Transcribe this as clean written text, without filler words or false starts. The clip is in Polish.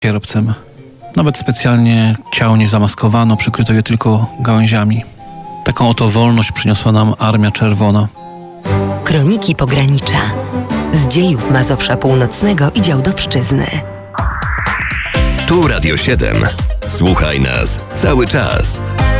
sierpcem. Nawet specjalnie ciał nie zamaskowano, przykryto je tylko gałęziami. Taką oto wolność przyniosła nam Armia Czerwona. Kroniki Pogranicza. Z dziejów Mazowsza Północnego i Działdowszczyzny. Tu Radio 7. Słuchaj nas cały czas.